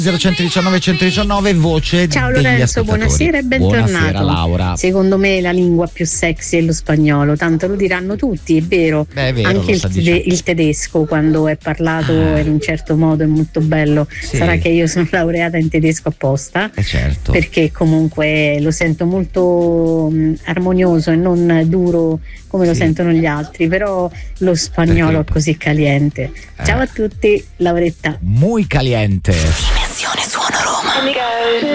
0119 119 voce. Ciao degli Lorenzo, ascoltatori. buonasera e bentornato. Buonasera Laura. Secondo me la lingua più sexy è lo spagnolo, tanto lo diranno tutti, è vero. Beh, è vero, anche il tedesco quando è parlato in un certo modo è molto bello. Sì. Sarà che io sono laureata in tedesco apposta, Certo. perché comunque lo sento molto armonioso e non duro come lo sentono gli altri, però lo spagnolo è così caliente. Ciao a tutti, Lauretta. Muy caliente. Dimensione Suono Roma.